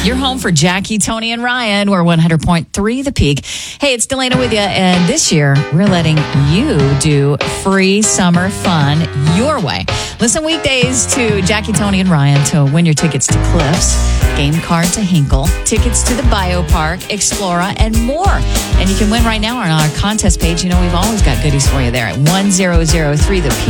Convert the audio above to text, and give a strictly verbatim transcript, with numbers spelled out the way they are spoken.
Your home for Jackie, Tony, and Ryan. We're one hundred point three The Peak. Hey, it's Delana with you. And this year, we're letting you do free summer fun your way. Listen weekdays to Jackie, Tony, and Ryan to win your tickets to Cliffs, game card to Hinkle, tickets to the Biopark, Explora, and more. And you can win right now on our contest page. You know, we've always got goodies for you there at one thousand three The Peak.